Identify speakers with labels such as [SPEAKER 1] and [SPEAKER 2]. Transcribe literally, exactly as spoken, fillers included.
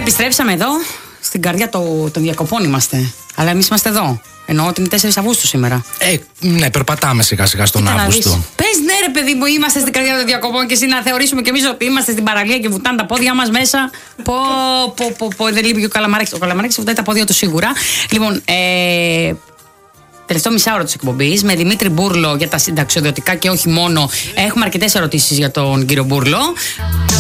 [SPEAKER 1] Επιστρέψαμε εδώ. Στην καρδιά των το διακοπών είμαστε. Αλλά εμείς είμαστε εδώ. Εννοώ ότι είναι τέσσερις Αυγούστου σήμερα.
[SPEAKER 2] Ε, ναι, περπατάμε σιγά σιγά στον Αύγουστο.
[SPEAKER 1] Πες ναι, ρε παιδί μου, είμαστε στην καρδιά των διακοπών και εσύ να θεωρήσουμε κι εμείς ότι είμαστε στην παραλία και βουτάνε τα πόδια μας μέσα. Πω, πω, πω, πω, δεν λείπει και ο Καλαμαράκης. Ο Καλαμαράκης βουτάει τα πόδια του σίγουρα. Λοιπόν, ε. Τελευταίο μισάωρο της εκπομπής με Δημήτρη Μπούρλο για τα συνταξιοδοτικά και όχι μόνο. Έχουμε αρκετές ερωτήσεις για τον κύριο Μπούρλο.